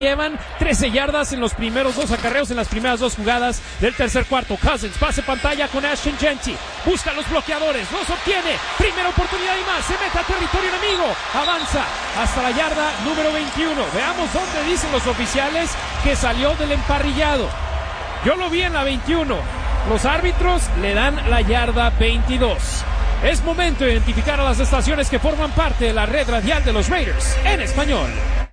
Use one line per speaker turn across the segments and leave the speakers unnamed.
Llevan 13 yardas en los primeros 2 acarreos, en las primeras 2 jugadas del tercer cuarto. Cousins, pase pantalla con Ashton Jeanty, busca los bloqueadores, los obtiene, primera oportunidad y más, se mete a territorio enemigo, avanza hasta la yarda número 21. Veamos dónde dicen los oficiales que salió del emparrillado. Yo lo vi en la 21, los árbitros le dan la yarda 22. Es momento de identificar a las estaciones que forman parte de la red radial de los Raiders en español.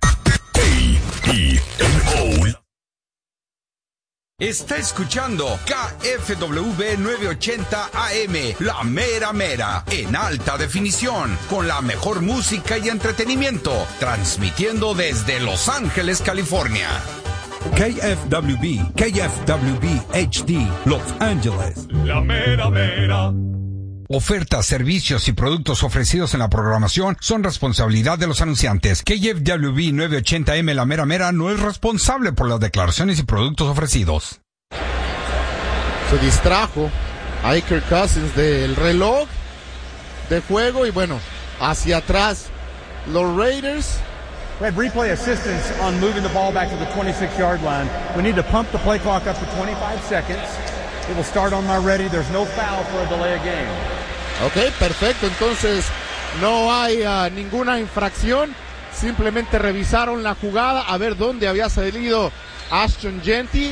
Está escuchando KFWB 980 AM, La Mera Mera, en alta definición, con la mejor música y entretenimiento, transmitiendo desde Los Ángeles, California.
KFWB HD, Los Ángeles.
La Mera Mera. Ofertas, servicios y productos ofrecidos en la programación son responsabilidad de los anunciantes. KFWB 980M La Mera Mera no es responsable por las declaraciones y productos ofrecidos.
Se distrajo a Kirk Cousins del reloj de juego y bueno, hacia atrás los Raiders.
We had replay assistance on moving the ball back to the 26-yard line. We need to pump the play clock up to 25 seconds. It will start on my ready. There's no foul for a delay of game.
Ok, perfecto. Entonces no hay ninguna infracción. Simplemente revisaron la jugada a ver dónde había salido Ashton Jeanty.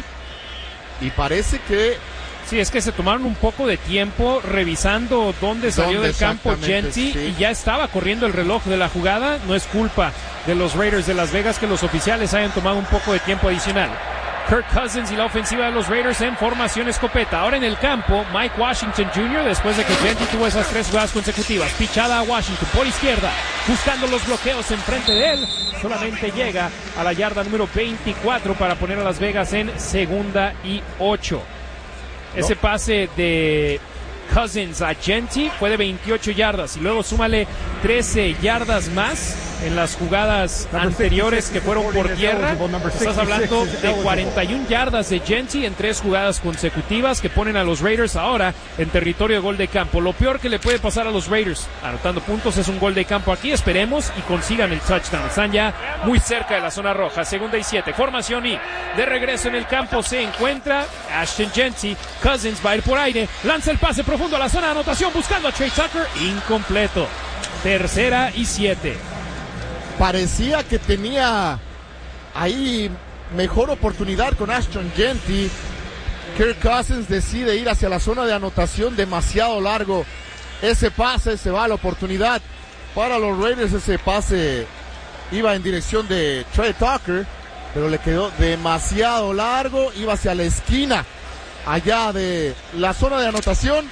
Y parece que...
Sí, es que se tomaron un poco de tiempo revisando dónde salió del campo Jeanty, sí. Y ya estaba corriendo el reloj de la jugada. No es culpa de los Raiders de Las Vegas que los oficiales hayan tomado un poco de tiempo adicional. Kirk Cousins y la ofensiva de los Raiders en formación escopeta. Ahora en el campo, Mike Washington Jr. después de que Jeanty tuvo esas 3 jugadas consecutivas. Pichada a Washington por izquierda, buscando los bloqueos enfrente de él. Solamente llega a la yarda número 24 para poner a Las Vegas en 2nd y 8. Ese pase de Cousins a Jeanty fue de 28 yardas y luego súmale 13 yardas más en las jugadas anteriores que fueron por tierra. Estás hablando de 41 yardas de Jeanty en 3 jugadas consecutivas que ponen a los Raiders ahora en territorio de gol de campo. Lo peor que le puede pasar a los Raiders anotando puntos es un gol de campo aquí. Esperemos y consigan el touchdown. Están ya muy cerca de la zona roja. 2nd y 7, formación y de regreso en el campo se encuentra Ashton Jeanty. Cousins va a ir por aire, lanza el pase profundo a la zona de anotación buscando a Trey Tucker, incompleto. 3rd y 7.
Parecía que tenía ahí mejor oportunidad con Ashton Jeanty. Kirk Cousins decide ir hacia la zona de anotación, demasiado largo ese pase, se va la oportunidad para los Raiders. Ese pase iba en dirección de Trey Tucker, pero le quedó demasiado largo, iba hacia la esquina allá de la zona de anotación.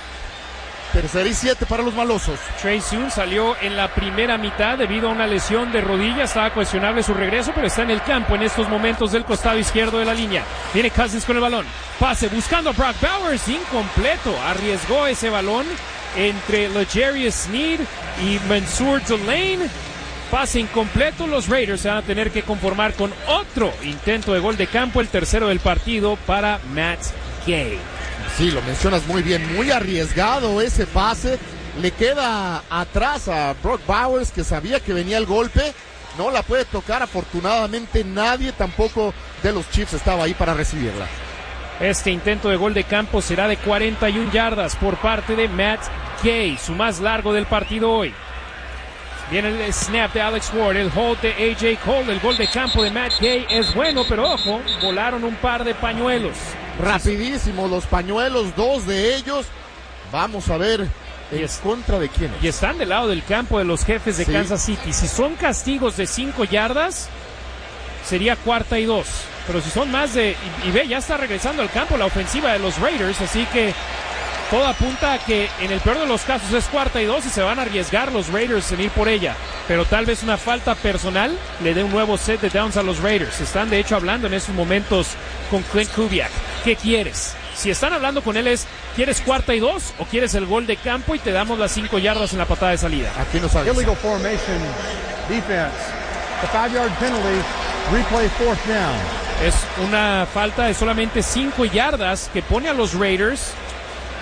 3rd y 7 para los malosos.
Trey Soon salió en la primera mitad debido a una lesión de rodilla. Estaba cuestionable su regreso, pero está en el campo en estos momentos del costado izquierdo de la línea. Viene Cousins con el balón. Pase buscando a Brock Bowers. Incompleto. Arriesgó ese balón entre L'Jarius Sneed y Mansour Delane. Pase incompleto. Los Raiders se van a tener que conformar con otro intento de gol de campo, el tercero del partido para Matt Gay.
Sí, lo mencionas muy bien, muy arriesgado ese pase, le queda atrás a Brock Bowers que sabía que venía el golpe, no la puede tocar, afortunadamente nadie tampoco de los Chiefs estaba ahí para recibirla.
Este intento de gol de campo será de 41 yardas por parte de Matt Gay, su más largo del partido hoy. Viene el snap de Alex Ward, el hold de AJ Cole, el gol de campo de Matt Gay es bueno, pero ojo, volaron un par de pañuelos.
Rapidísimo los pañuelos, 2 de ellos. Vamos a ver en contra de quiénes.
Y están del lado del campo de los Jefes de Kansas City. Si son castigos de 5 yardas, sería 4th y 2. Pero si son más de... Y ve, ya está regresando al campo la ofensiva de los Raiders, así que todo apunta a que en el peor de los casos es 4th y 2 y se van a arriesgar los Raiders en ir por ella. Pero tal vez una falta personal le dé un nuevo set de downs a los Raiders. Están de hecho hablando en estos momentos con Clint Kubiak. ¿Qué quieres? Si están hablando con él es, ¿quieres 4th y 2 o quieres el gol de campo y te damos las 5 yardas en la patada de salida?
Aquí nos avisa.
Illegal formation defense. A 5-yard penalty. Replay 4th down.
Es una falta de solamente 5 yardas que pone a los Raiders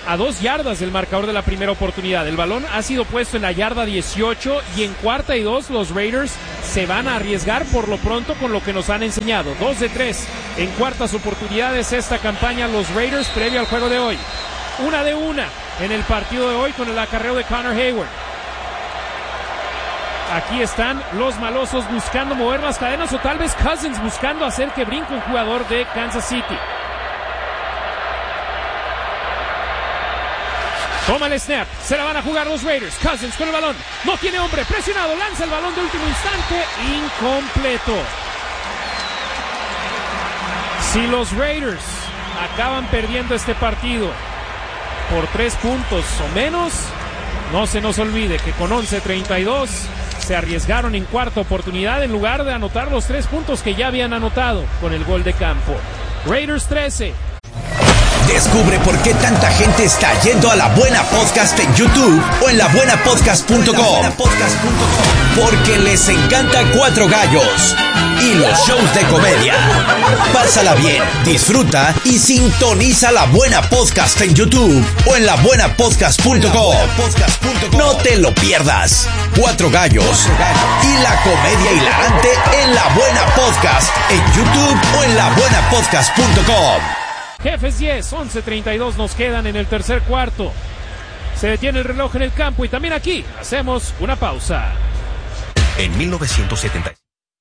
a 2 yardas del marcador de la primera oportunidad. El balón ha sido puesto en la yarda 18 y en 4ª y 2 los Raiders se van a arriesgar por lo pronto con lo que nos han enseñado. 2 de 3 en cuartas oportunidades esta campaña los Raiders previo al juego de hoy. 1 de 1 en el partido de hoy con el acarreo de Connor Hayward. Aquí están los malosos buscando mover las cadenas o tal vez Cousins buscando hacer que brinque un jugador de Kansas City. Toma el snap, se la van a jugar los Raiders. Cousins con el balón, no tiene hombre, presionado, lanza el balón de último instante, incompleto. Si los Raiders acaban perdiendo este partido por 3 puntos o menos, no se nos olvide que con 11-32 se arriesgaron en cuarta oportunidad en lugar de anotar los 3 puntos que ya habían anotado con el gol de campo. Raiders 13.
Descubre por qué tanta gente está yendo a La Buena Podcast en YouTube o en labuenapodcast.com. Porque les encanta Cuatro Gallos y los shows de comedia. Pásala bien, disfruta y sintoniza La Buena Podcast en YouTube o en labuenapodcast.com. No te lo pierdas. Cuatro Gallos y la comedia hilarante en La Buena Podcast en YouTube o en labuenapodcast.com.
Jefes 10, 11:32 nos quedan en el tercer cuarto. Se detiene el reloj en el campo y también aquí hacemos una pausa.
En 1970.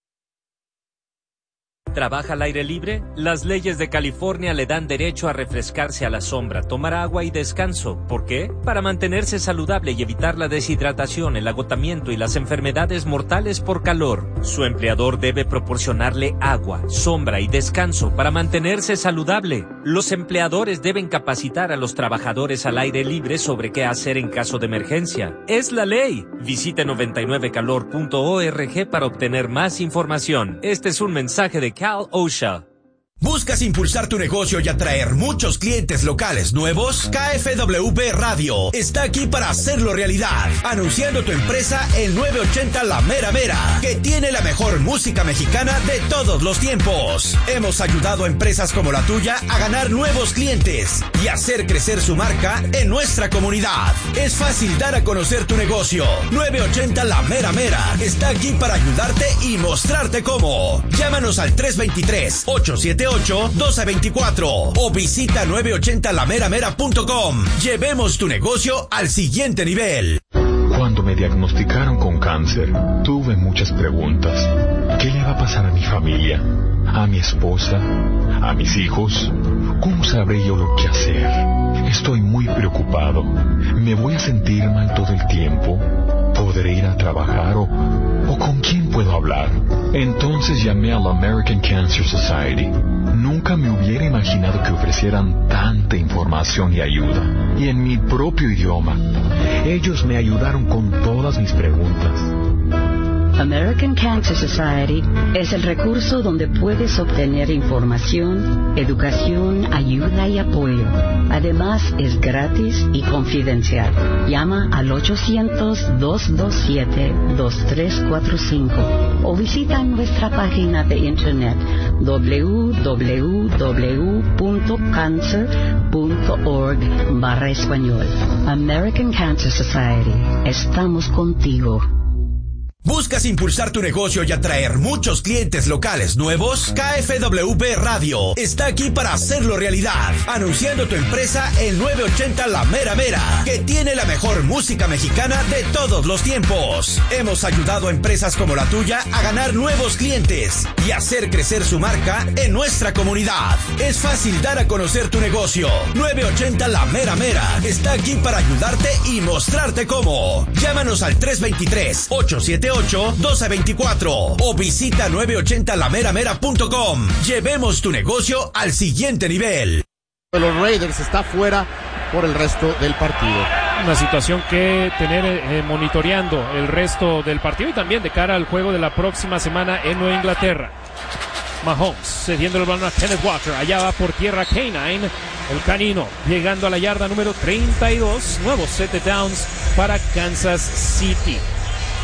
¿Trabaja al aire libre? Las leyes de California le dan derecho a refrescarse a la sombra, tomar agua y descanso. ¿Por qué? Para mantenerse saludable y evitar la deshidratación, el agotamiento y las enfermedades mortales por calor. Su empleador debe proporcionarle agua, sombra y descanso para mantenerse saludable. Los empleadores deben capacitar a los trabajadores al aire libre sobre qué hacer en caso de emergencia. Es la ley. Visite 99calor.org para obtener más información. Este es un mensaje de Cal OSHA.
¿Buscas impulsar tu negocio y atraer muchos clientes locales nuevos? KFWB Radio está aquí para hacerlo realidad. Anunciando tu empresa en 980 La Mera Mera, que tiene la mejor música mexicana de todos los tiempos. Hemos ayudado a empresas como la tuya a ganar nuevos clientes y hacer crecer su marca en nuestra comunidad. Es fácil dar a conocer tu negocio. 980 La Mera Mera está aquí para ayudarte y mostrarte cómo. Llámanos al 323-878-1224 o visita 980lameramera.com. Llevemos tu negocio al siguiente nivel.
Cuando me diagnosticaron con cáncer, tuve muchas preguntas. ¿Qué le va a pasar a mi familia? ¿A mi esposa? ¿A mis hijos? ¿Cómo sabré yo lo que hacer? Estoy muy preocupado. ¿Me voy a sentir mal todo el tiempo? ¿Podré ir a trabajar o con quién puedo hablar? Entonces llamé a la American Cancer Society. Nunca me hubiera imaginado que ofrecieran tanta información y ayuda, y en mi propio idioma. Ellos me ayudaron con todas mis preguntas.
American Cancer Society es el recurso donde puedes obtener información, educación, ayuda y apoyo. Además, es gratis y confidencial. Llama al 800-227-2345 o visita nuestra página de internet www.cancer.org/español. American Cancer Society. Estamos contigo.
¿Buscas impulsar tu negocio y atraer muchos clientes locales nuevos? KFWB Radio está aquí para hacerlo realidad. Anunciando tu empresa en 980 La Mera Mera, que tiene la mejor música mexicana de todos los tiempos. Hemos ayudado a empresas como la tuya a ganar nuevos clientes y hacer crecer su marca en nuestra comunidad. Es fácil dar a conocer tu negocio. 980 La Mera Mera está aquí para ayudarte y mostrarte cómo. Llámanos al 323-878-1224 o visita 980lameramera.com. Llevemos tu negocio al siguiente nivel.
Los Raiders está fuera por el resto del partido.
Una situación que tener monitoreando el resto del partido y también de cara al juego de la próxima semana en Nueva Inglaterra. Mahomes cediendo el balón a Kenneth Walker. Allá va por tierra K9, el canino, llegando a la yarda número 32. Nuevo set de downs para Kansas City.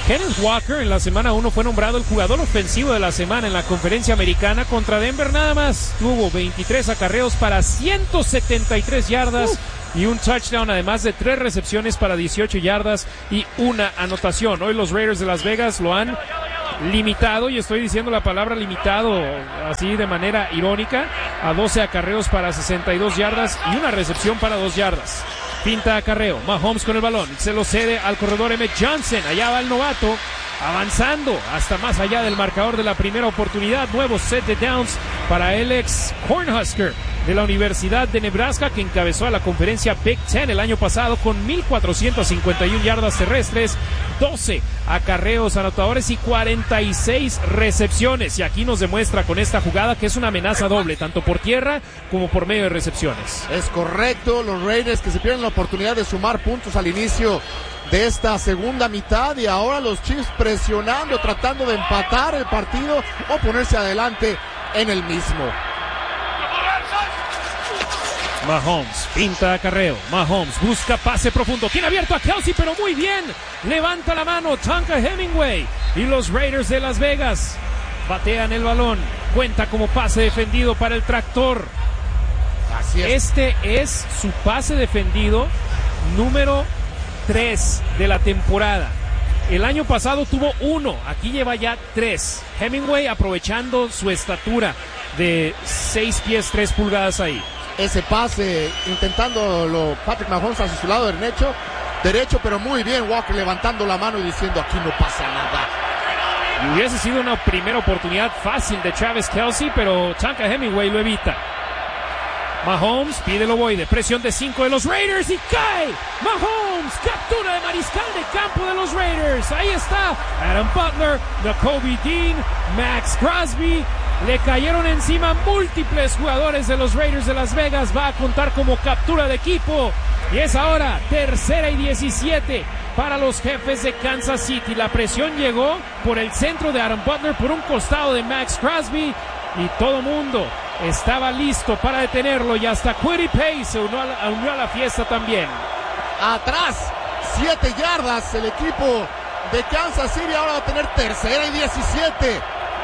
Kenneth Walker en la semana 1 fue nombrado el jugador ofensivo de la semana en la conferencia americana. Contra Denver nada más tuvo 23 acarreos para 173 yardas y un touchdown, además de 3 recepciones para 18 yardas y una anotación. Hoy los Raiders de Las Vegas lo han limitado, y estoy diciendo la palabra limitado así de manera irónica, a 12 acarreos para 62 yardas y una recepción para 2 yardas. Pinta acarreo, Mahomes con el balón, se lo cede al corredor Emmett Johnson, allá va el novato, avanzando hasta más allá del marcador de la primera oportunidad. Nuevo set de downs para el ex Cornhusker de la Universidad de Nebraska, que encabezó a la conferencia Big Ten el año pasado con 1,451 yardas terrestres, 12 acarreos anotadores y 46 recepciones. Y aquí nos demuestra con esta jugada que es una amenaza doble, tanto por tierra como por medio de recepciones.
Es correcto, los Raiders que se pierden la oportunidad de sumar puntos al inicio de esta segunda mitad, y ahora los Chiefs presionando, tratando de empatar el partido o ponerse adelante en el mismo.
Mahomes pinta acarreo, Mahomes busca pase profundo, tiene abierto a Kelce, pero muy bien, levanta la mano Tonka Hemingway, y los Raiders de Las Vegas batean el balón, cuenta como pase defendido para el tractor.
Así es.
Este es su pase defendido número 3 de la temporada. El año pasado tuvo 1, aquí lleva ya 3. Hemingway aprovechando su estatura de 6 pies 3 pulgadas ahí.
Ese pase intentándolo Patrick Mahomes hacia su lado derecho, pero muy bien Walker levantando la mano y diciendo aquí no pasa nada.
Y hubiese sido una primera oportunidad fácil de Travis Kelce, pero Tonka Hemingway lo evita. Mahomes pide el ovoide, presión de 5 de los Raiders y cae. Mahomes, captura de mariscal de campo de los Raiders. Ahí está Adam Butler, Nakobe Dean, Max Crosby. Le cayeron encima múltiples jugadores de los Raiders de Las Vegas. Va a contar como captura de equipo. Y es ahora 3rd y 17 para los Jefes de Kansas City. La presión llegó por el centro de Adam Butler, por un costado de Max Crosby. Y todo mundo estaba listo para detenerlo. Y hasta Kwity Paye se unió a la fiesta también.
Atrás, 7 yardas el equipo de Kansas City. Ahora va a tener 3rd y 17.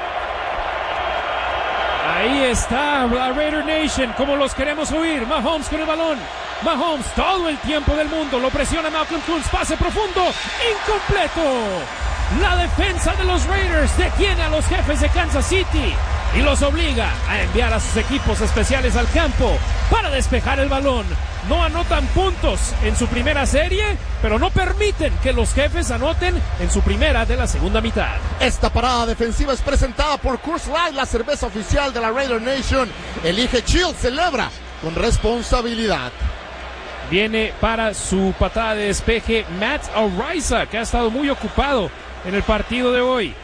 Ahí está la Raider Nation, como los queremos oír. Mahomes con el balón. Mahomes todo el tiempo del mundo. Lo presiona Malcolm Koonce. Pase profundo. Incompleto. La defensa de los Raiders detiene a los Jefes de Kansas City y los obliga a enviar a sus equipos especiales al campo para despejar el balón. No anotan puntos en su primera serie, pero no permiten que los Jefes anoten en su primera de la segunda mitad.
Esta parada defensiva es presentada por Coors Light, la cerveza oficial de la Raider Nation. Elige chill, celebra con responsabilidad.
Viene para su patada de despeje Matt Araiza, que ha estado muy ocupado en el partido de hoy.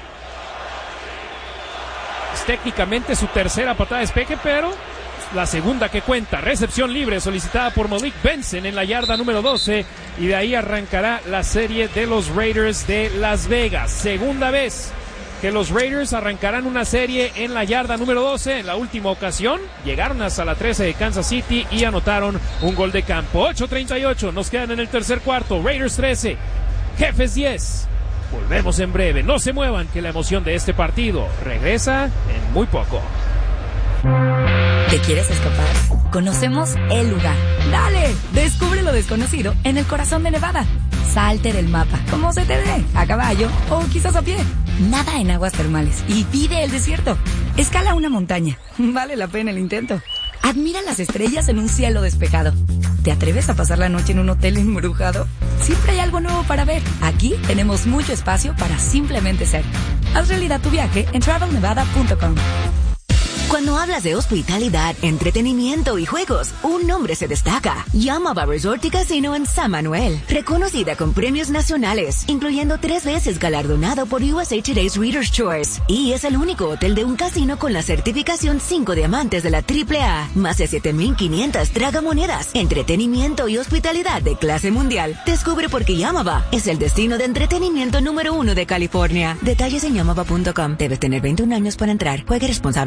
Es técnicamente su tercera patada de despeje, pero la segunda que cuenta. Recepción libre solicitada por Malik Benson en la yarda número 12, y de ahí arrancará la serie de los Raiders de Las Vegas. Segunda vez que los Raiders arrancarán una serie en la yarda número 12. En la última ocasión llegaron hasta la 13 de Kansas City y anotaron un gol de campo. 8:38 nos quedan en el tercer cuarto. Raiders 13, Jefes 10. Volvemos en breve. No se muevan, que la emoción de este partido regresa en muy poco.
¿Te quieres escapar? Conocemos el lugar. ¡Dale! Descubre lo desconocido en el corazón de Nevada. Salte del mapa, como se te dé, a caballo o quizás a pie. Nada en aguas termales y vive el desierto. Escala una montaña. Vale la pena el intento. Admira las estrellas en un cielo despejado. ¿Te atreves a pasar la noche en un hotel embrujado? Siempre hay algo nuevo para ver. Aquí tenemos mucho espacio para simplemente ser. Haz realidad tu viaje en travelnevada.com.
Cuando hablas de hospitalidad, entretenimiento y juegos, un nombre se destaca. Yamava Resort y Casino en San Manuel. Reconocida con premios nacionales, incluyendo 3 veces galardonado por USA Today's Reader's Choice. Y es el único hotel de un casino con la certificación 5 diamantes de la AAA. Más de 7,500 tragamonedas. Entretenimiento y hospitalidad de clase mundial. Descubre por qué Yamava es el destino de entretenimiento número 1 de California. Detalles en yamava.com. Debes tener 21 años para entrar. Juegue responsablemente.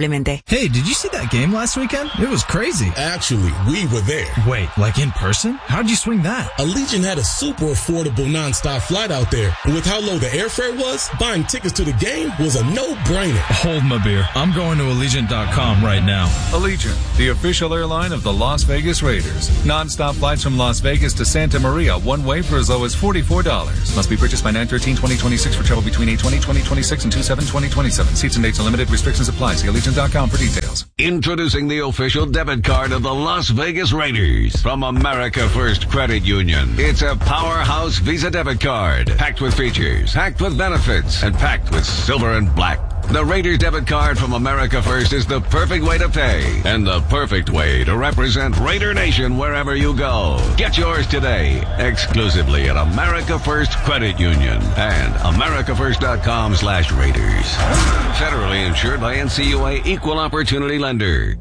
Hey, did you see that game last weekend? It was crazy.
Actually, we were there.
Wait, like in person? How'd you swing that?
Allegiant had a super affordable nonstop flight out there. And with how low the airfare was, buying tickets to the game was a no-brainer.
Hold my beer. I'm going to Allegiant.com right now.
Allegiant, the official airline of the Las Vegas Raiders. Nonstop flights from Las Vegas to Santa Maria, one way for as low as $44. Must be purchased by 9/13/2026 for travel between 8/20/2026 and 2/7/2027. Seats and dates and limited restrictions apply. See Allegiant.com for details.
Introducing the official debit card of the Las Vegas Raiders from America First Credit Union. It's a powerhouse Visa debit card, packed with features, packed with benefits, and packed with silver and black. The Raiders debit card from America First is the perfect way to pay and the perfect way to represent Raider Nation wherever you go. Get yours today, exclusively at America First Credit Union and americafirst.com/Raiders. Federally insured by NCUA Equal Opportunity Lender.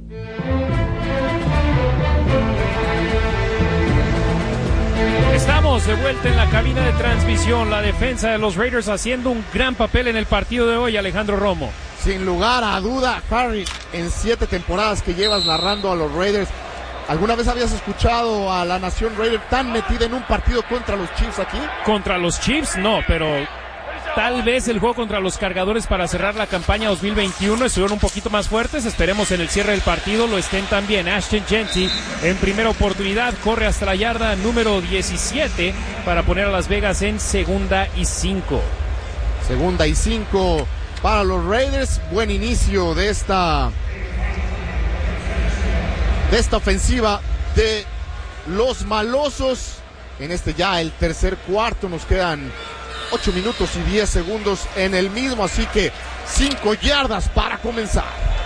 Estamos de vuelta en la cabina de transmisión. La defensa de los Raiders haciendo un gran papel en el partido de hoy, Alejandro Romo.
Sin lugar a duda, Harry, en 7 temporadas que llevas narrando a los Raiders, ¿alguna vez habías escuchado a la nación Raider tan metida en un partido contra los Chiefs aquí?
Contra los Chiefs no, pero tal vez el juego contra los Cargadores para cerrar la campaña 2021 estuvieron un poquito más fuertes. Esperemos en el cierre del partido lo estén también. Ashton Jeanty en primera oportunidad corre hasta la yarda número 17 para poner a Las Vegas en 2nd y 5.
2nd y 5 para los Raiders. Buen inicio de esta ofensiva de los malosos. En ya el tercer cuarto nos quedan 8 minutos y 10 segundos en el mismo, así que 5 yardas para comenzar.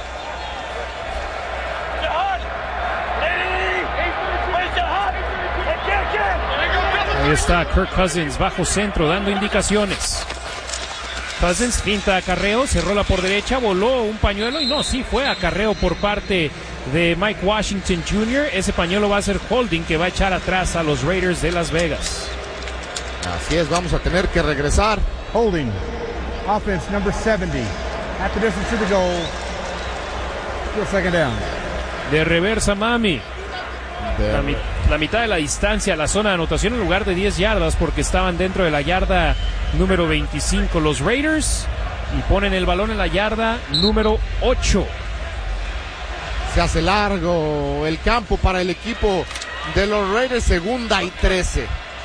Ahí está Kirk Cousins bajo centro dando indicaciones. Cousins finta acarreo, se rola por derecha, voló un pañuelo y no, sí fue acarreo por parte de Mike Washington Jr. Ese pañuelo va a ser holding que va a echar atrás a los Raiders de Las Vegas.
Así es, vamos a tener que regresar.
Holding. Offense number 70. At the distance to the goal. Still 2nd down.
De reversa Mami. La mitad de la distancia a la zona de anotación en lugar de 10 yardas porque estaban dentro de la yarda número 25 los Raiders y ponen el balón en la yarda número 8.
Se hace largo el campo para el equipo de los Raiders. 2nd y 13.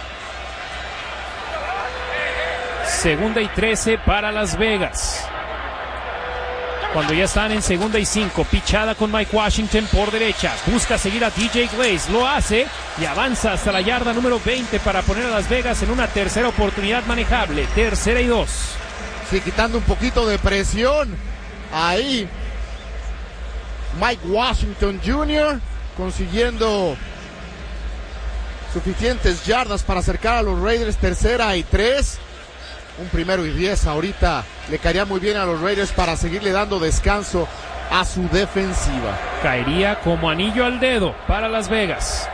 2nd y 13 para Las Vegas. Cuando ya están en 2nd y 5, pichada con Mike Washington por derecha, busca seguir a DJ Glaze, lo hace y avanza hasta la yarda número 20 para poner a Las Vegas en una tercera oportunidad manejable, 3rd y 2.
Sí, quitando un poquito de presión, ahí Mike Washington Jr. consiguiendo suficientes yardas para acercar a los Raiders, 3rd y 3. Un 1st y 10 ahorita le caería muy bien a los Raiders para seguirle dando descanso a su defensiva.
Caería como anillo al dedo para Las Vegas.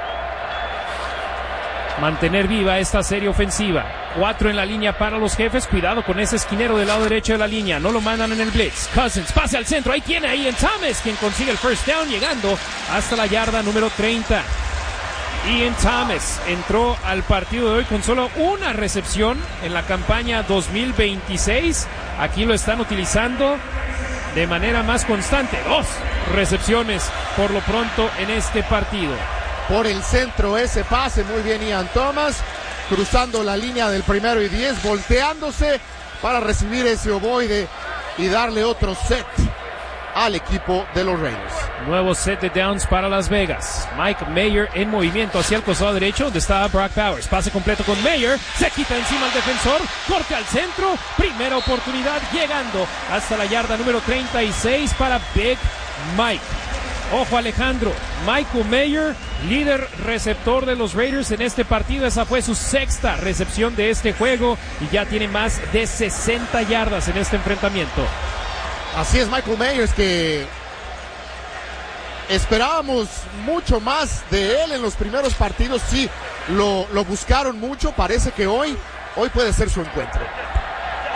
Mantener viva esta serie ofensiva. 4 en la línea para los Jefes. Cuidado con ese esquinero del lado derecho de la línea. No lo mandan en el blitz. Cousins pase al centro. Ahí tiene Ian Thomas quien consigue el 1st down llegando hasta la yarda número 30. Ian Thomas entró al partido de hoy con solo una recepción en la campaña 2026. Aquí lo están utilizando de manera más constante. 2 recepciones por lo pronto en este partido.
Por el centro ese pase, muy bien Ian Thomas, cruzando la línea del 1st y 10, volteándose para recibir ese ovoide y darle otro set al equipo de los Raiders.
Nuevo set de downs para Las Vegas. Mike Mayer en movimiento hacia el costado derecho donde estaba Brock Bowers. Pase completo con Mayer. Se quita encima al defensor. Corte al centro. Primera oportunidad llegando hasta la yarda número 36 para Big Mike. Ojo Alejandro. Michael Mayer, líder receptor de los Raiders en este partido. Esa fue su 6ª recepción de este juego y ya tiene más de 60 yardas en este enfrentamiento.
Así es, Michael Myers, que esperábamos mucho más de él en los primeros partidos. Sí, lo buscaron mucho. Parece que hoy puede ser su encuentro.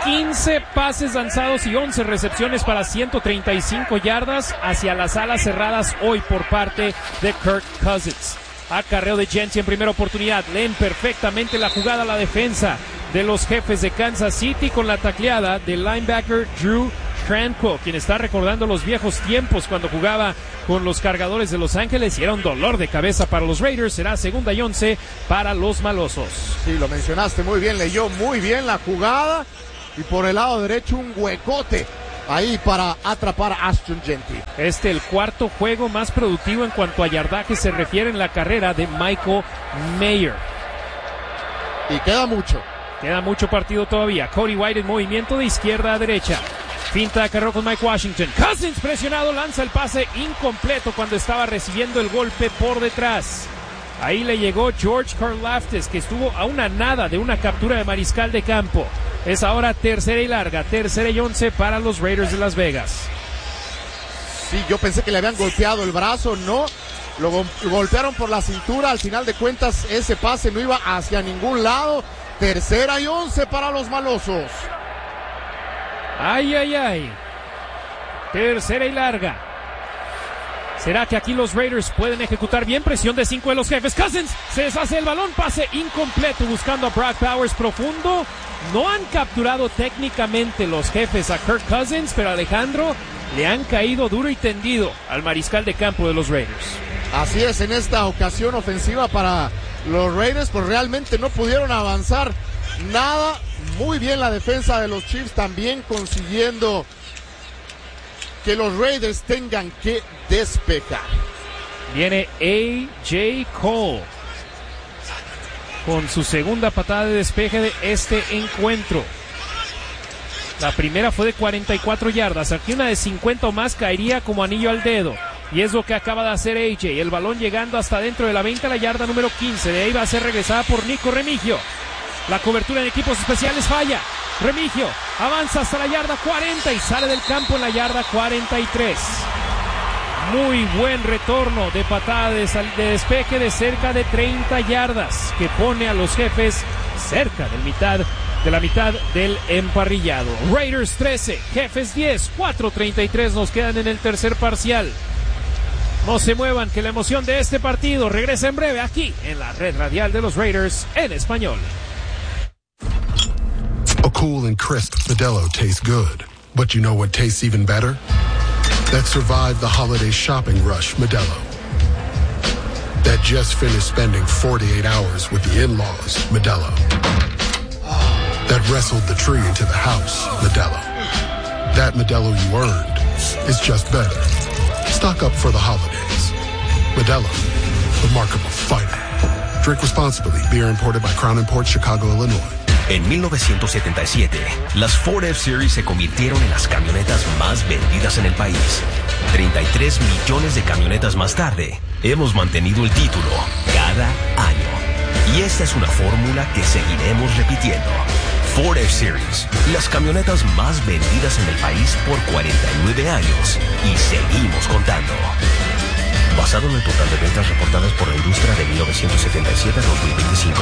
15 pases lanzados y 11 recepciones para 135 yardas hacia las alas cerradas hoy por parte de Kirk Cousins. Acarreo de Genty en primera oportunidad. Leen perfectamente la jugada a la defensa de los Jefes de Kansas City con la tacleada del linebacker Drew Tranquill, quien está recordando los viejos tiempos cuando jugaba con los Cargadores de Los Ángeles y era un dolor de cabeza para los Raiders. Será 2nd y 11 para los malosos.
Sí, lo mencionaste muy bien, leyó muy bien la jugada y por el lado derecho un huecote ahí para atrapar a Ashton Jeanty.
El cuarto juego más productivo en cuanto a yardaje se refiere en la carrera de Michael Mayer.
Y queda mucho
partido todavía. Cody White en movimiento de izquierda a derecha. Finta de acarreo con Mike Washington. Cousins presionado, lanza el pase incompleto cuando estaba recibiendo el golpe por detrás. Ahí le llegó George Karlaftis, que estuvo a una nada de una captura de mariscal de campo. Es ahora 3rd y larga, 3rd y 11 para los Raiders de Las Vegas.
Sí, yo pensé que le habían golpeado el brazo, no. Lo golpearon por la cintura. Al final de cuentas, ese pase no iba hacia ningún lado. 3rd y 11 para los malosos.
Ay. 3rd y larga. ¿Será que aquí los Raiders pueden ejecutar bien? Presión de 5 de los Jefes. Cousins se deshace el balón, pase incompleto buscando a Brock Bowers profundo. No han capturado técnicamente los Jefes a Kirk Cousins, pero Alejandro, le han caído duro y tendido al mariscal de campo de los Raiders.
Así es, en esta ocasión ofensiva para los Raiders, pues realmente no pudieron avanzar nada. Muy bien la defensa de los Chiefs, también consiguiendo que los Raiders tengan que despejar.
Viene A.J. Cole con su segunda patada de despeje de este encuentro. La primera fue de 44 yardas. Aquí una de 50 o más caería como anillo al dedo. Y es lo que acaba de hacer A.J. El balón llegando hasta dentro de la 20 a la yarda número 15. De ahí va a ser regresada por Nico Remigio. La cobertura en equipos especiales falla. Remigio avanza hasta la yarda 40 y sale del campo en la yarda 43. Muy buen retorno de patada de despeje de cerca de 30 yardas que pone a los Jefes cerca de la mitad del emparrillado. Raiders 13, Jefes 10, 4:33 nos quedan en el tercer parcial. No se muevan, que la emoción de este partido regresa en breve aquí en la red radial de los Raiders en español.
A cool and crisp Modelo tastes good, but you know what tastes even better? That survived the holiday shopping rush, Modelo. That just finished spending 48 hours with the in-laws, Modelo. That wrestled the tree into the house, Modelo. That Modelo you earned is just better. Stock up for the holidays. Modelo, the mark of a fighter. Drink responsibly. Beer imported by Crown Imports, Chicago, Illinois.
En 1977, las Ford F-Series se convirtieron en las camionetas más vendidas en el país. 33 millones de camionetas más tarde, hemos mantenido el título cada año. Y esta es una fórmula que seguiremos repitiendo. Ford F-Series, las camionetas más vendidas en el país por 49 años. Y seguimos contando. Basado en el total de ventas reportadas por la industria de 1977 a 2025.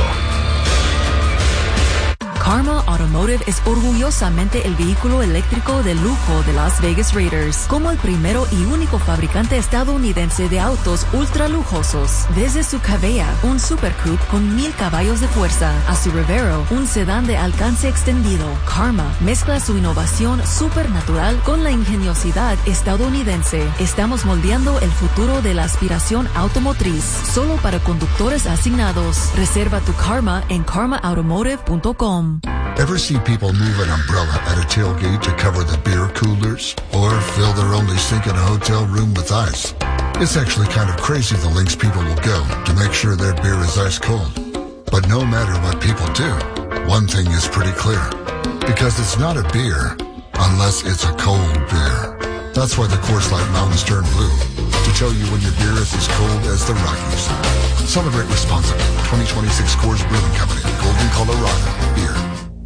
Karma Automotive es orgullosamente el vehículo eléctrico de lujo de Las Vegas Raiders, como el primero y único fabricante estadounidense de autos ultra lujosos. Desde su Cabella, un Super Coupe con 1000 caballos de fuerza, a su Revero, un sedán de alcance extendido, Karma mezcla su innovación supernatural con la ingeniosidad estadounidense. Estamos moldeando el futuro de la aspiración automotriz, solo para conductores asignados. Reserva tu Karma en karmaautomotive.com.
Ever see people move an umbrella at a tailgate to cover the beer coolers? Or fill their only sink in a hotel room with ice? It's actually kind of crazy the lengths people will go to make sure their beer is ice cold. But no matter what people do, one thing is pretty clear. Because it's not a beer unless it's a cold beer. That's why the Coors Light Mountains turn blue. To tell you when your beer is as cold as the Rockies. Celebrate responsibly. 2026 Coors Brewing Company. Golden, Colorado. Beer.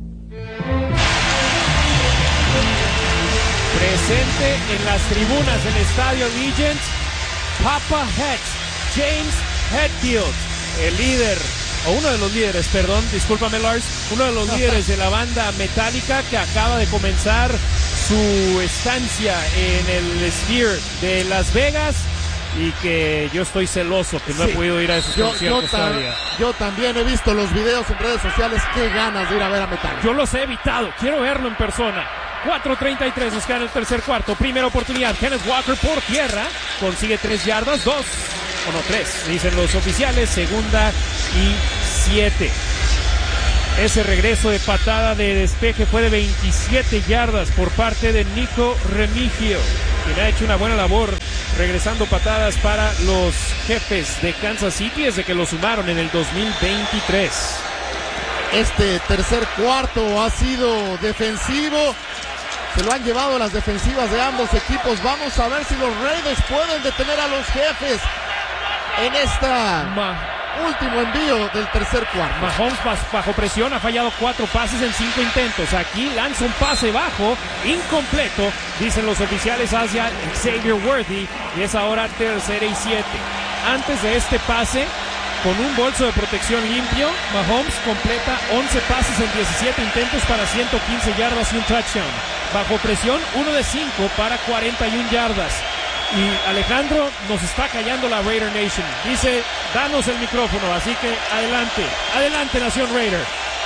Presente en las tribunas del Estadio Allegiant, Papa Hex, James Hetfield, el líder uno de los líderes, perdón, discúlpame Lars, uno de los líderes de la banda Metallica que acaba de comenzar su estancia en el Sphere de Las Vegas y que yo estoy celoso que no he podido ir a esos conciertos todavía.
Yo también he visto los videos en redes sociales, qué ganas de ir a ver a Metallica.
Yo los he evitado, quiero verlo en persona. 4:33 nos queda en el tercer cuarto, primera oportunidad, Kenneth Walker por tierra, consigue 3 yardas, 3, dicen los oficiales, segunda y 7. Ese regreso de patada de despeje fue de 27 yardas por parte de Nico Remigio, quien ha hecho una buena labor regresando patadas para los Jefes de Kansas City desde que lo sumaron en el 2023.
Este tercer cuarto ha sido defensivo. Se lo han llevado las defensivas de ambos equipos. Vamos a ver si los Raiders pueden detener a los Jefes en esta último envío del tercer cuarto.
Mahomes bajo presión ha fallado 4 pases en 5 intentos. Aquí lanza un pase bajo, incompleto, dicen los oficiales, hacia Xavier Worthy, y es ahora tercera y 7. Antes de este pase, con un bolso de protección limpio, Mahomes completa 11 pases en 17 intentos para 115 yardas y un touchdown. Bajo presión, 1 de 5 para 41 yardas. Y Alejandro, nos está callando la Raider Nation. Dice, danos el micrófono, así que adelante, adelante Nación Raider.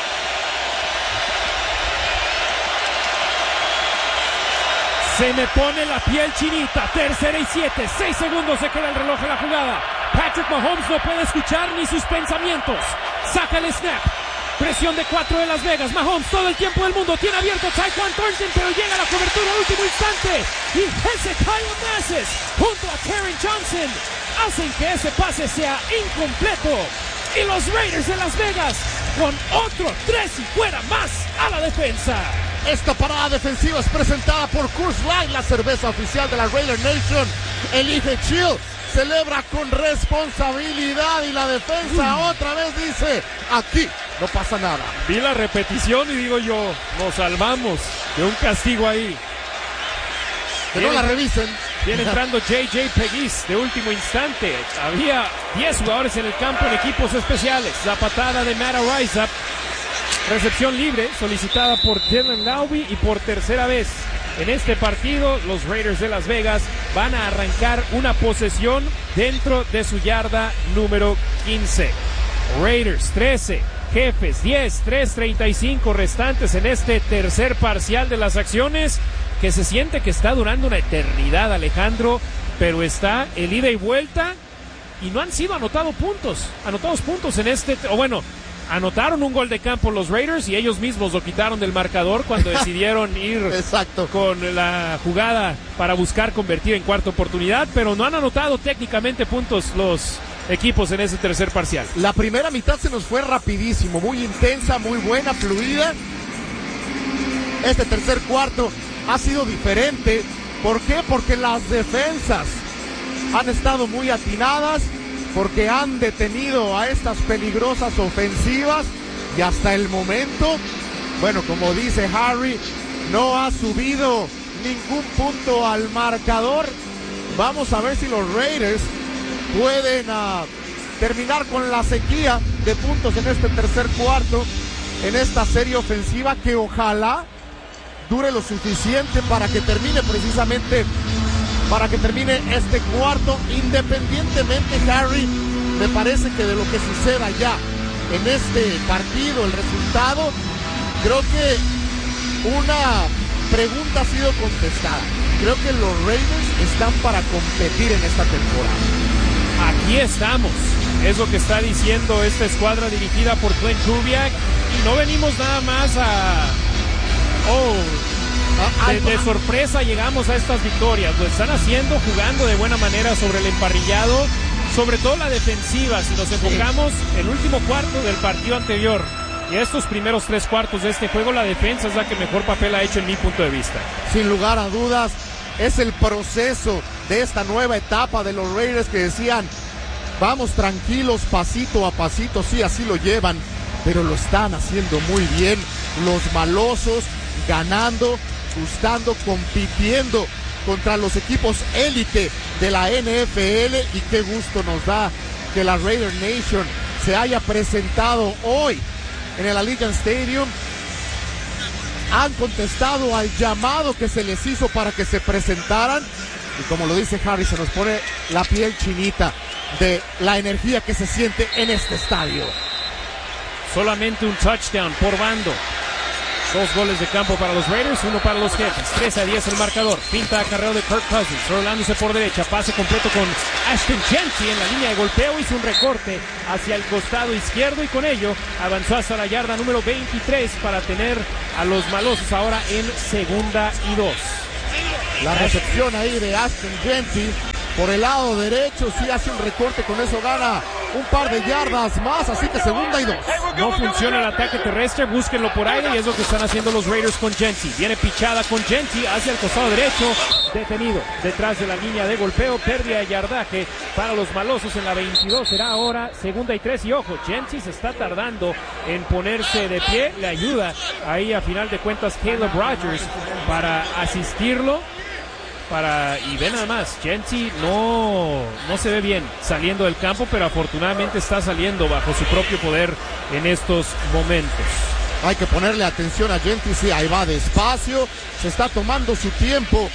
Se me pone la piel chinita, tercera y 7, 6 segundos se queda el reloj en la jugada. Patrick Mahomes no puede escuchar ni sus pensamientos. Saca el snap. Presión de 4 de Las Vegas. Mahomes todo el tiempo del mundo. Tiene abierto Tyquan Thornton, pero llega la cobertura al último instante. Y Hezekiah Masses junto a Karen Johnson hacen que ese pase sea incompleto. Y los Raiders de Las Vegas con otro 3 y fuera más a la defensa.
Esta parada defensiva es presentada por Coors Light, la cerveza oficial de la Raider Nation. Elige chill. Celebra con responsabilidad y la defensa otra vez dice, aquí no pasa nada.
Vi la repetición y digo yo, nos salvamos de un castigo ahí.
Que no la revisen.
Viene entrando J.J. Peguis de último instante. Había 10 jugadores en el campo en equipos especiales. La patada de Matt Araiza. Recepción libre solicitada por Dylan Laube y por tercera vez en este partido los Raiders de Las Vegas van a arrancar una posesión dentro de su yarda número 15. Raiders 13, Jefes 10, 3:35 restantes en este tercer parcial de las acciones que se siente que está durando una eternidad, Alejandro, pero está el ida y vuelta y no han sido anotados puntos en este, o bueno, anotaron un gol de campo los Raiders y ellos mismos lo quitaron del marcador cuando decidieron ir con la jugada para buscar convertir en cuarta oportunidad, pero no han anotado técnicamente puntos los equipos en ese tercer parcial.
La primera mitad se nos fue rapidísimo, muy intensa, muy buena, fluida. Este tercer cuarto ha sido diferente. ¿Por qué? Porque las defensas han estado muy atinadas, porque han detenido a estas peligrosas ofensivas y hasta el momento, bueno, como dice Harry, no ha subido ningún punto al marcador. Vamos a ver si los Raiders pueden terminar con la sequía de puntos en este tercer cuarto, en esta serie ofensiva que ojalá dure lo suficiente para que termine precisamente, para que termine este cuarto. Independientemente, Harry, me parece que de lo que suceda ya en este partido, el resultado, creo que una pregunta ha sido contestada. Creo que los Raiders están para competir en esta temporada.
Aquí estamos, es lo que está diciendo esta escuadra dirigida por Glenn Kubiak, y no venimos nada más de sorpresa llegamos a estas victorias. Lo están haciendo jugando de buena manera sobre el emparrillado, sobre todo la defensiva. Si nos enfocamos el último cuarto del partido anterior y estos primeros 3 cuartos de este juego, la defensa es la que mejor papel ha hecho en mi punto de vista.
Sin lugar a dudas, es el proceso de esta nueva etapa de los Raiders que decían, vamos tranquilos, pasito a pasito. Sí, así lo llevan, pero lo están haciendo muy bien. Los malosos ganando, gustando, compitiendo contra los equipos élite de la NFL, y qué gusto nos da que la Raider Nation se haya presentado hoy en el Allegiant Stadium. Han contestado al llamado que se les hizo para que se presentaran. Y como lo dice Harry, se nos pone la piel chinita de la energía que se siente en este estadio.
Solamente un touchdown por bando. 2 goles de campo para los Raiders, 1 para los Jefes. 13-10 el marcador. Pinta acarreo de Kirk Cousins, rolándose por derecha. Pase completo con Ashton Jeanty en la línea de golpeo. Hizo un recorte hacia el costado izquierdo y con ello avanzó hasta la yarda número 23 para tener a los malosos ahora en 2nd y 2.
La recepción ahí de Ashton Jeanty por el lado derecho, sí hace un recorte, con eso gana un par de yardas más, así que 2nd y 2.
No funciona el ataque terrestre, búsquenlo por aire y es lo que están haciendo los Raiders con Jeanty. Viene pichada con Jeanty hacia el costado derecho, detenido detrás de la línea de golpeo, pérdida de yardaje para los malosos en la 22. Será ahora 2nd y 3 y ojo, Jeanty se está tardando en ponerse de pie, le ayuda ahí a final de cuentas Caleb Rogers para asistirlo. Y ven nada más, Jeanty no se ve bien saliendo del campo, pero afortunadamente está saliendo bajo su propio poder en estos momentos.
Hay que ponerle atención a Jeanty, sí, ahí va despacio, se está tomando su tiempo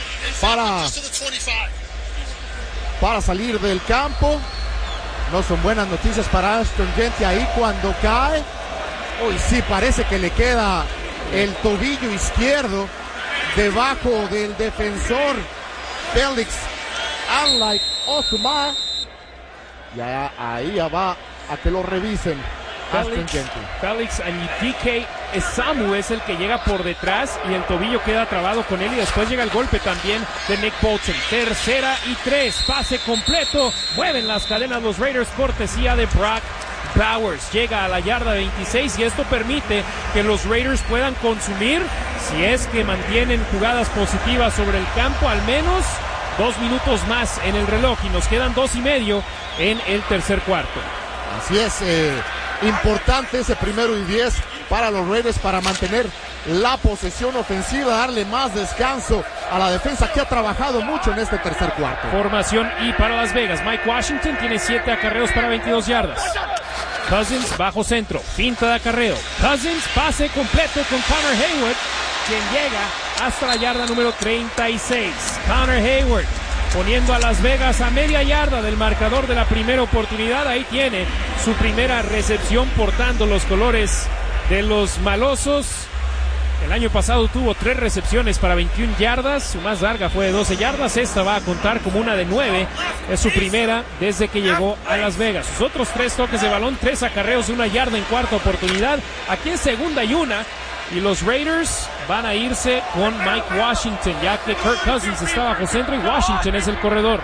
para salir del campo. No son buenas noticias para Ashton Jeanty ahí cuando cae. Hoy sí parece que le queda el tobillo izquierdo debajo del defensor Félix Unlike Osuma. Y ahí ya va a que lo revisen.
Félix Anyidike Esamu es el que llega por detrás y el tobillo queda trabado con él y después llega el golpe también de Nick Bolton. 3rd y 3, pase completo, mueven las cadenas los Raiders, cortesía de Brock Bowers. Llega a la yarda 26 y esto permite que los Raiders puedan consumir, si es que mantienen jugadas positivas sobre el campo, al menos 2 minutos más en el reloj y nos quedan 2:30 en el tercer cuarto.
Así es, importante ese 1st y 10 para los Raiders para mantener la posesión ofensiva, darle más descanso a la defensa que ha trabajado mucho en este tercer cuarto.
Formación y para Las Vegas, Mike Washington tiene 7 acarreos para 22 yardas. Cousins bajo centro, finta de acarreo. Cousins, pase completo con Connor Hayward, quien llega hasta la yarda número 36. Connor Hayward poniendo a Las Vegas a media yarda del marcador de la primera oportunidad. Ahí tiene su primera recepción portando los colores de los malosos. El año pasado tuvo 3 recepciones para 21 yardas, su más larga fue de 12 yardas, esta va a contar como una de 9, es su primera desde que llegó a Las Vegas. Sus otros 3 toques de balón, 3 acarreos de 1 yarda en cuarta oportunidad, aquí es 2nd y 1, y los Raiders van a irse con Mike Washington, ya que Kirk Cousins está bajo centro y Washington es el corredor.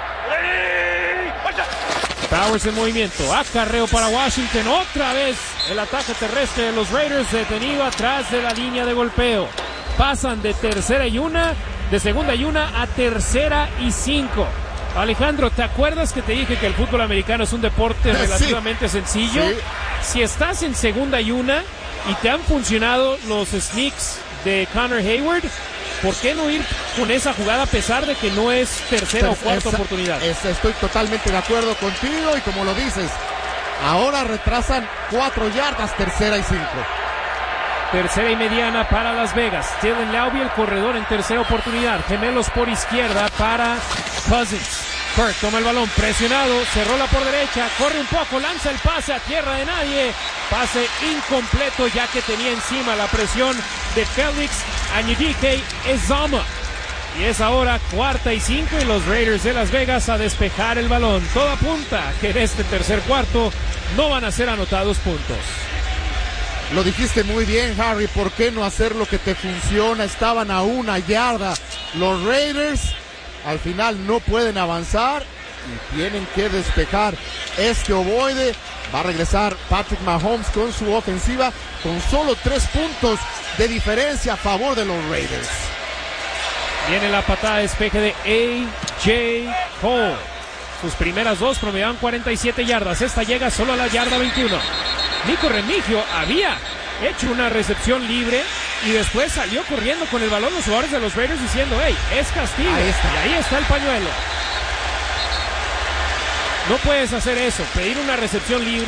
Bowers en movimiento, acarreo para Washington, otra vez el ataque terrestre de los Raiders detenido atrás de la línea de golpeo. Pasan de 3rd y 1, de 2nd y 1 a 3rd y 5. Alejandro, ¿te acuerdas que te dije que el fútbol americano es un deporte relativamente sencillo? Sí. Si estás en 2nd y 1 y te han funcionado los sneaks de Connor Hayward, ¿por qué no ir con esa jugada a pesar de que no es tercera o cuarta oportunidad?
Estoy totalmente de acuerdo contigo y como lo dices, ahora retrasan 4 yardas, 3rd y 5.
3rd y mediana para Las Vegas. Dylan Laube, el corredor en tercera oportunidad. Gemelos por izquierda para Cousins. Kirk toma el balón, presionado, se rola por derecha, corre un poco, lanza el pase a tierra de nadie. Pase incompleto ya que tenía encima la presión de Félix Anyidike Esamu. Y es ahora 4th y 5 y los Raiders de Las Vegas a despejar el balón. Todo apunta que en este tercer cuarto no van a ser anotados puntos.
Lo dijiste muy bien, Harry, ¿por qué no hacer lo que te funciona? Estaban a 1 yarda. Los Raiders al final no pueden avanzar y tienen que despejar este ovoide. Va a regresar Patrick Mahomes con su ofensiva con solo 3 puntos de diferencia a favor de los Raiders.
Viene la patada de despeje de A.J. Cole. Sus primeras 2 promediaban 47 yardas. Esta llega solo a la yarda 21. Nico Remigio había hecho una recepción libre y después salió corriendo con el balón los jugadores de los Raiders diciendo, hey, es castigo. Y ahí está el pañuelo. No puedes hacer eso, pedir una recepción libre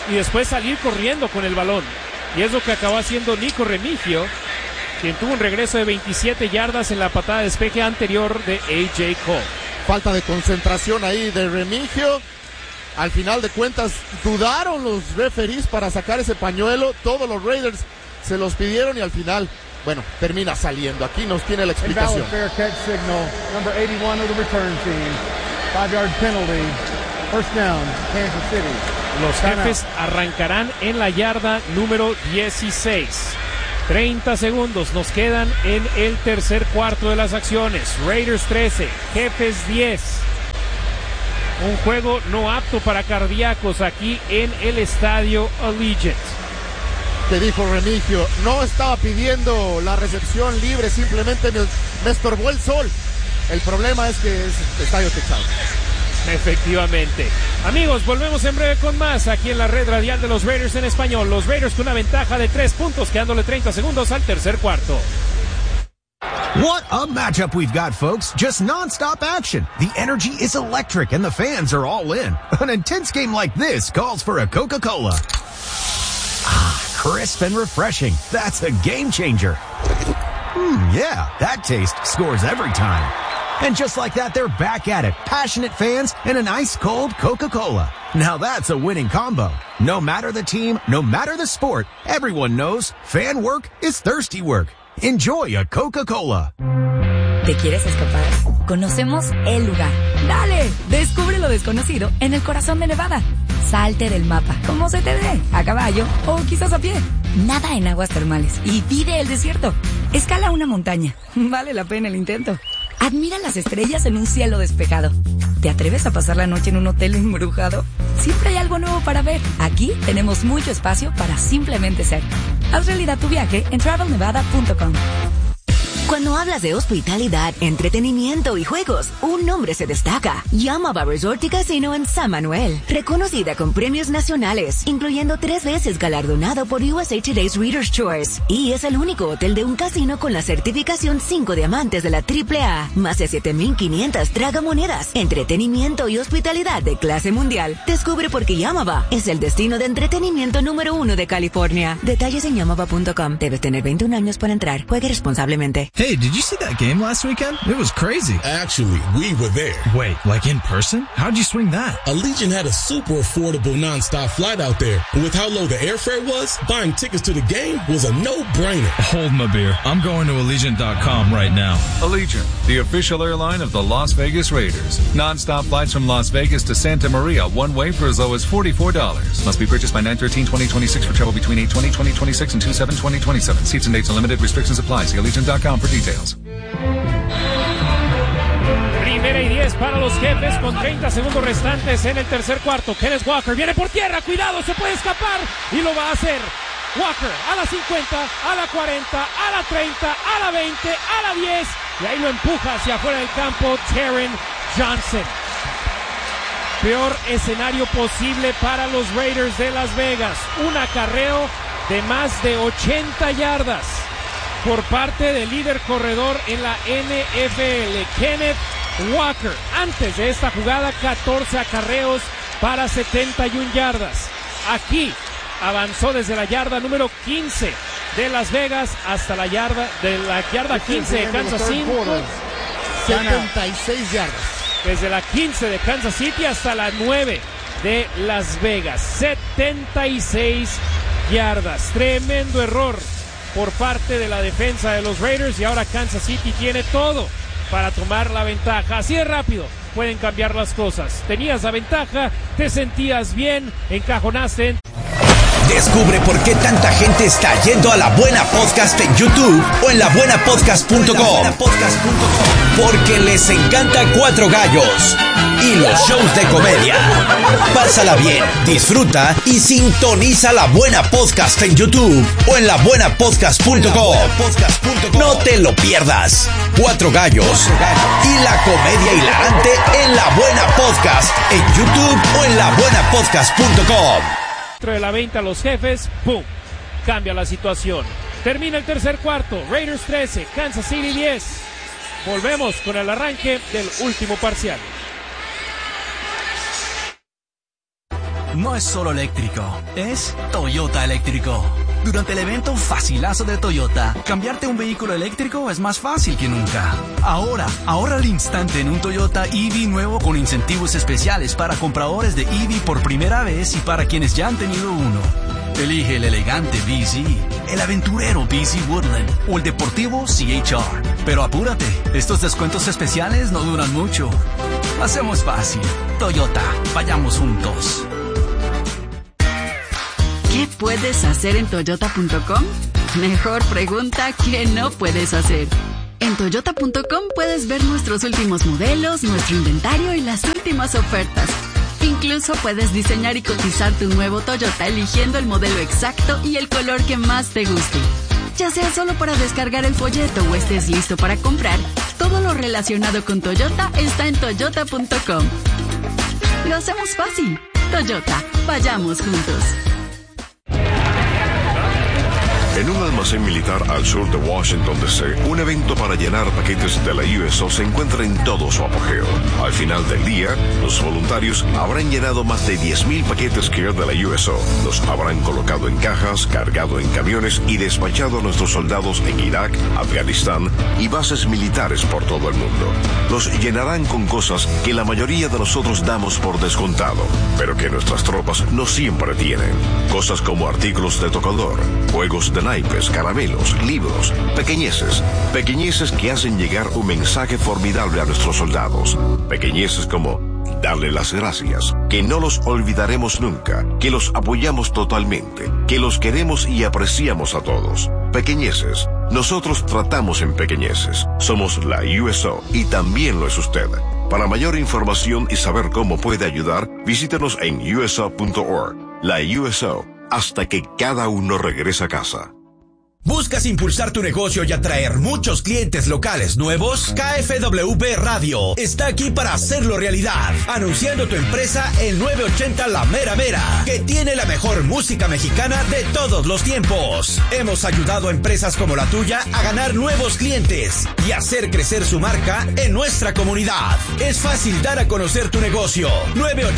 y después salir corriendo con el balón. Y es lo que acabó haciendo Nico Remigio, quien tuvo un regreso de 27 yardas en la patada de despeje anterior de A.J. Cole.
Falta de concentración ahí de Remigio. Al final de cuentas, dudaron los referees para sacar ese pañuelo. Todos los Raiders se los pidieron y al final, bueno, termina saliendo. Aquí nos tiene la explicación.
Fair catch signal, number 81 of the return team. 5-yard penalty. First down, Kansas City.
Los Jefes arrancarán en la yarda número 16. 30 segundos nos quedan en el tercer cuarto de las acciones. Raiders 13, Jefes 10. Un juego no apto para cardíacos aquí en el estadio Allegiant.
Que dijo Remigio, no estaba pidiendo la recepción libre, simplemente me estorbó el sol. El problema es que es estadio techado.
Efectivamente. Amigos, volvemos en breve con más aquí en la red radial de los Raiders en español. Los Raiders con una ventaja de 3 puntos, quedándole 30 segundos al tercer cuarto.
What a matchup we've got, folks. Just non-stop action. The energy is electric and the fans are all in. An intense game like this calls for a Coca-Cola. Ah, crisp and refreshing. That's a game changer. Yeah, that taste scores every time. And just like that, they're back at it. Passionate fans and an ice-cold Coca-Cola. Now that's a winning combo. No matter the team, no matter the sport, everyone knows fan work is thirsty work. Enjoy a Coca-Cola.
¿Te quieres escapar? Conocemos el lugar. ¡Dale! Descubre lo desconocido en el corazón de Nevada. Salte del mapa, como se te dé, a caballo o quizás a pie. Nada en aguas termales y vive el desierto. Escala una montaña. Vale la pena el intento. Admira las estrellas en un cielo despejado. ¿Te atreves a pasar la noche en un hotel embrujado? Siempre hay algo nuevo para ver. Aquí tenemos mucho espacio para simplemente ser. Haz realidad tu viaje en travelnevada.com.
Cuando hablas de hospitalidad, entretenimiento y juegos, un nombre se destaca. Yamava Resort y Casino en San Manuel. Reconocida con premios nacionales, incluyendo 3 veces galardonado por USA Today's Reader's Choice. Y es el único hotel de un casino con la certificación 5 diamantes de la AAA. Más de 7,500 tragamonedas, entretenimiento y hospitalidad de clase mundial. Descubre por qué Yamava es el destino de entretenimiento número 1 de California. Detalles en yamava.com. Debes tener 21 años para entrar. Juegue responsablemente.
Hey, did you see that game last weekend? It was crazy.
Actually, we were there.
Wait, like in person? How'd you swing that?
Allegiant had a super affordable nonstop flight out there. And with how low the airfare was, buying tickets to the game was a no-brainer.
Hold my beer. I'm going to Allegiant.com right now.
Allegiant, the official airline of the Las Vegas Raiders. Nonstop flights from Las Vegas to Santa Maria, one way for as low as $44. Must be purchased by 9/13/2026 for travel between 8/20/2026 and 2/7/2027. Seats and dates and limited restrictions apply. See Allegiant.com for details.
Primera y 10 para los Jefes con 30 segundos restantes en el tercer cuarto. Kenneth Walker viene por tierra, cuidado, se puede escapar y lo va a hacer. Walker a la 50, a la 40, a la 30, a la 20, a la 10 y ahí lo empuja hacia afuera del campo Taron Johnson. Peor escenario posible para los Raiders de Las Vegas. Un acarreo de más de 80 yardas por parte del líder corredor en la NFL, Kenneth Walker. Antes de esta jugada, 14 acarreos para 71 yardas. Aquí avanzó desde la yarda número 15 de Las Vegas hasta la yarda 15 de Kansas City.
76 yardas.
Desde la 15 de Kansas City hasta la 9 de Las Vegas. 76 yardas. Tremendo error por parte de la defensa de los Raiders y ahora Kansas City tiene todo para tomar la ventaja. Así de rápido pueden cambiar las cosas. Tenías la ventaja, te sentías bien, encajonaste en...
Descubre por qué tanta gente está yendo a La Buena Podcast en YouTube o en labuenapodcast.com. Porque les encanta Cuatro Gallos y los shows de comedia. Pásala bien, disfruta y sintoniza La Buena Podcast en YouTube o en labuenapodcast.com. No te lo pierdas. Cuatro Gallos y la comedia hilarante en La Buena Podcast en YouTube o en labuenapodcast.com.
De la 20 a los Jefes, ¡pum! Cambia la situación. Termina el tercer cuarto. Raiders 13, Kansas City 10. Volvemos con el arranque del último parcial.
no es solo eléctrico, es Toyota eléctrico. Durante el evento Facilazo de Toyota, cambiarte un vehículo eléctrico es más fácil que nunca. Ahora, ahorra al instante en un Toyota EV nuevo con incentivos especiales para compradores de EV por primera vez y para quienes ya han tenido uno. Elige el elegante BZ, el aventurero BZ Woodland o el deportivo CHR. Pero apúrate, estos descuentos especiales no duran mucho. Hacemos fácil. Toyota, vayamos juntos.
¿Qué puedes hacer en Toyota.com? Mejor pregunta, ¿qué no puedes hacer? En Toyota.com puedes ver nuestros últimos modelos, nuestro inventario y las últimas ofertas. Incluso puedes diseñar y cotizar tu nuevo Toyota eligiendo el modelo exacto y el color que más te guste. Ya sea solo para descargar el folleto o estés listo para comprar, todo lo relacionado con Toyota está en Toyota.com. Lo hacemos fácil. Toyota, vayamos juntos.
En un almacén militar al sur de Washington, D.C., un evento para llenar paquetes de la USO se encuentra en todo su apogeo. Al final del día, los voluntarios habrán llenado más de 10,000 paquetes Care de la USO. Los habrán colocado en cajas, cargado en camiones y despachado a nuestros soldados en Irak, Afganistán y bases militares por todo el mundo. Los llenarán con cosas que la mayoría de nosotros damos por descontado, pero que nuestras tropas no siempre tienen. Cosas como artículos de tocador, juegos de naipes, caramelos, libros, pequeñeces que hacen llegar un mensaje formidable a nuestros soldados, pequeñeces como darle las gracias, que no los olvidaremos nunca, que los apoyamos totalmente, que los queremos y apreciamos a todos. Pequeñeces, nosotros tratamos en pequeñeces, somos la USO y también lo es usted. Para mayor información y saber cómo puede ayudar, visítenos en uso.org. La USO, hasta que cada uno regrese a casa.
¿Buscas impulsar tu negocio y atraer muchos clientes locales nuevos? KFWB Radio está aquí para hacerlo realidad. Anunciando tu empresa en 980 La Mera Mera, que tiene la mejor música mexicana de todos los tiempos. Hemos ayudado a empresas como la tuya a ganar nuevos clientes y hacer crecer su marca en nuestra comunidad. Es fácil dar a conocer tu negocio. 980